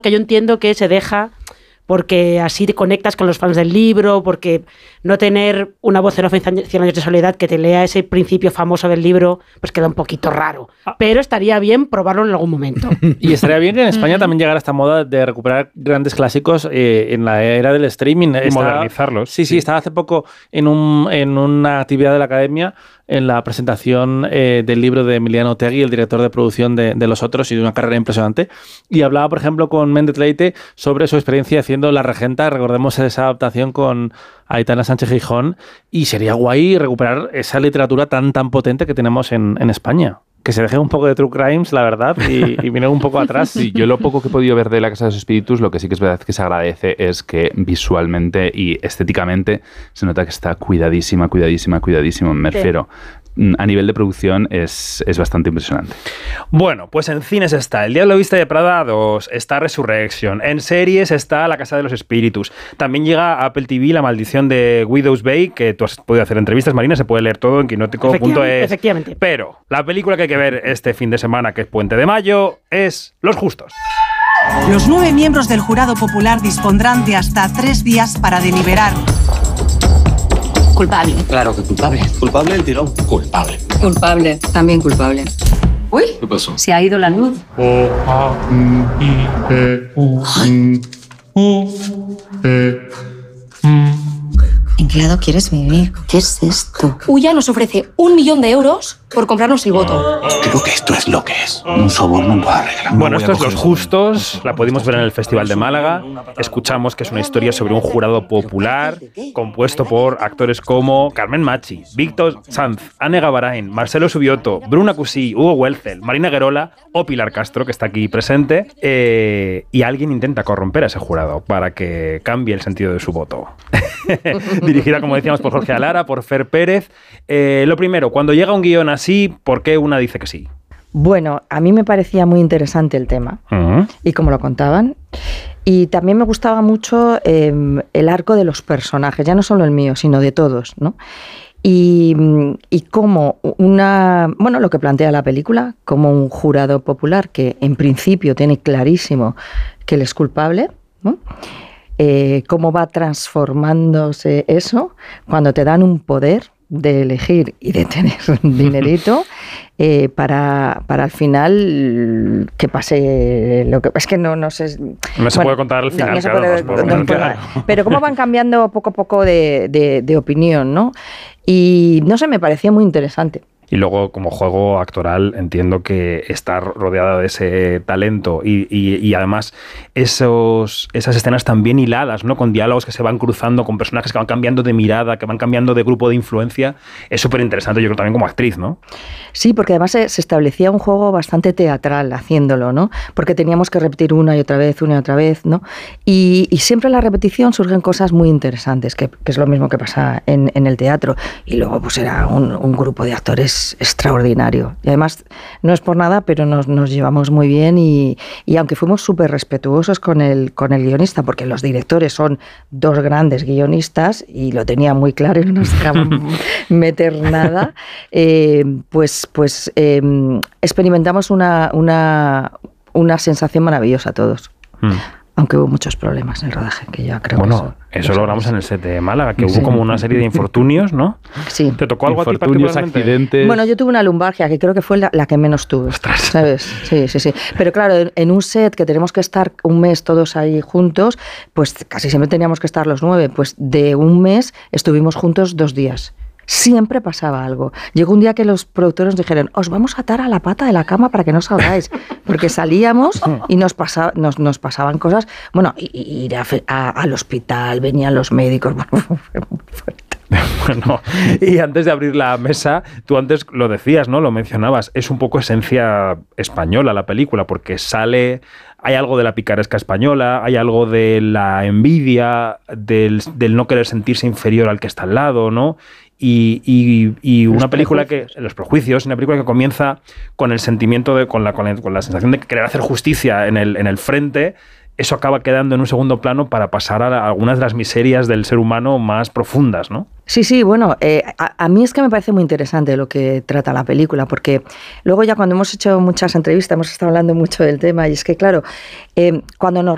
que yo entiendo que se deja porque así te conectas con los fans del libro, porque no tener una voz en off en 100 años de soledad que te lea ese principio famoso del libro, pues queda un poquito raro. Pero estaría bien probarlo en algún momento. Y estaría bien que en España también llegara esta moda de recuperar grandes clásicos en la era del streaming. Y modernizarlos. Sí, estaba hace poco en una actividad de la Academia, en la presentación del libro de Emiliano Otegui, el director de producción de Los Otros, y de una carrera impresionante. Y hablaba, por ejemplo, con Méndez Leite sobre su experiencia haciendo La Regenta. Recordemos esa adaptación con Aitana Sánchez Gijón, y sería guay recuperar esa literatura tan potente que tenemos en España. Que se deje un poco de True Crimes, la verdad, y viene un poco atrás. Sí, yo lo poco que he podido ver de La Casa de los Espíritus, lo que sí que es verdad que se agradece es que visualmente y estéticamente se nota que está cuidadísima. Me refiero. A nivel de producción es bastante impresionante. Bueno, pues en cines está El Diablo Viste de Prada 2, está Resurrection, en series está La Casa de los Espíritus, también llega a Apple TV La Maldición de Widow's Bay, que tú has podido hacer entrevistas, Marina, se puede leer todo en quinótico.es. Efectivamente. Pero la película que hay que ver este fin de semana, que es Puente de Mayo, es Los Justos. Los 9 miembros del jurado popular dispondrán de hasta 3 días para deliberar. Culpable. Claro que culpable. Culpable el tirón. Culpable. Culpable. También culpable. Uy, ¿Qué pasó? se ha ido la luz. ¿En qué lado quieres vivir? ¿Qué es esto? Uya nos ofrece 1 millón de euros por comprarnos el voto. Creo que esto es lo que es. Un soborno no arregla. Bueno, esto es Los Justos, la pudimos ver en el Festival de Málaga. Escuchamos que es una historia sobre un jurado popular compuesto por actores como Carmen Machi, Víctor Sanz, Anne Gavarain, Marcelo Subioto, Bruna Cusí, Hugo Welzel, Marina Guerola o Pilar Castro, que está aquí presente, y alguien intenta corromper a ese jurado para que cambie el sentido de su voto. Dirigida, como decíamos, por Jorge Alara, por Fer Pérez. Lo primero, cuando llega un guión así, ¿por qué una dice que sí? Bueno, a mí me parecía muy interesante el tema, y cómo lo contaban. Y también me gustaba mucho el arco de los personajes, ya no solo el mío, sino de todos, ¿no? Y como lo que plantea la película, como un jurado popular que en principio tiene clarísimo que él es culpable, ¿no? Cómo va transformándose eso cuando te dan un poder de elegir y de tener un dinerito para al final que pase lo que... Es que no sé... No se puede contar al final, pero cómo van cambiando poco a poco de opinión, ¿no? Y no sé, me parecía muy interesante. Y luego, como juego actoral, entiendo que estar rodeada de ese talento y además esas escenas tan bien hiladas, ¿no? Con diálogos que se van cruzando, con personajes que van cambiando de mirada, que van cambiando de grupo de influencia, es súper interesante, yo creo, también como actriz, ¿no? Sí, porque además se establecía un juego bastante teatral haciéndolo, ¿no? Porque teníamos que repetir una y otra vez, ¿no? Y siempre en la repetición surgen cosas muy interesantes, que es lo mismo que pasa en el teatro. Y luego pues era un grupo de actores extraordinario. Y además, no es por nada, pero nos llevamos muy bien y aunque fuimos súper respetuosos con el guionista, porque los directores son 2 grandes guionistas y lo tenían muy claro y no nos dejaban meter nada, pues experimentamos una sensación maravillosa todos. Aunque hubo muchos problemas en el rodaje, que yo creo que eso lo hablamos en el set de Málaga, que hubo como una serie de infortunios, ¿no? Sí. ¿Te tocó algo a ti particularmente? Accidentes. Bueno, yo tuve una lumbalgia, que creo que fue la que menos tuve. ¡Ostras! ¿Sabes? Sí. Pero claro, en un set que tenemos que estar un mes todos ahí juntos, pues casi siempre teníamos que estar los 9. Pues de un mes estuvimos juntos 2 días. Siempre pasaba algo. Llegó un día que los productores dijeron: os vamos a atar a la pata de la cama para que no salgáis, porque salíamos y nos pasaban cosas. Bueno, ir al hospital, venían los médicos. Bueno, y antes de abrir la mesa, tú antes lo decías, ¿no? Lo mencionabas, es un poco esencia española la película, porque hay algo de la picaresca española, hay algo de la envidia, del no querer sentirse inferior al que está al lado, ¿no? Y una película los prejuicios, una película que comienza con el sentimiento con la sensación de querer hacer justicia en el frente. Eso acaba quedando en un segundo plano para pasar a algunas de las miserias del ser humano más profundas, ¿no? Sí, bueno, a mí es que me parece muy interesante lo que trata la película, porque luego ya cuando hemos hecho muchas entrevistas hemos estado hablando mucho del tema, y es que claro, cuando nos